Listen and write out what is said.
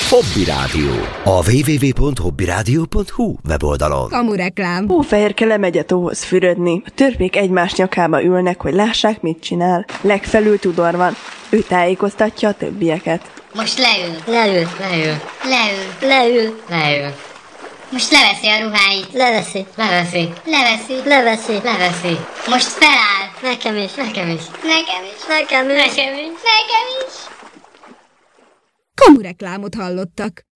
Hobby Rádió. A www.hobbyradio.hu weboldalon. Kamureklám. Hófehérke lemegy a tóhoz fürödni. A törpék egymás nyakába ülnek, hogy lássák, mit csinál. Legfelül Tudor van. Ő tájékoztatja a többieket. Most leül. Most leveszi a ruháit. Leveszi. Most feláll. Nekem is. Kamureklámot hallottak.